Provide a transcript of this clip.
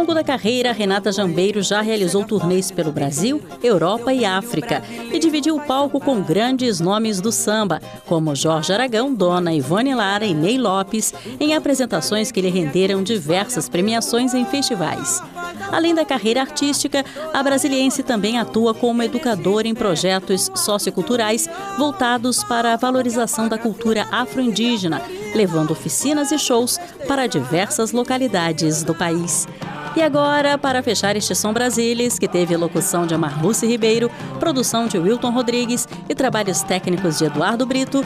longo da carreira, Renata Jambeiro já realizou turnês pelo Brasil, Europa e África e dividiu o palco com grandes nomes do samba, como Jorge Aragão, Dona Ivone Lara e Ney Lopes, em apresentações que lhe renderam diversas premiações em festivais. Além da carreira artística, a brasiliense também atua como educadora em projetos socioculturais voltados para a valorização da cultura afro-indígena, levando oficinas e shows para diversas localidades do país. E agora, para fechar este Som Brasilis, que teve locução de Marluce Ribeiro, produção de Wilton Rodrigues e trabalhos técnicos de Eduardo Brito,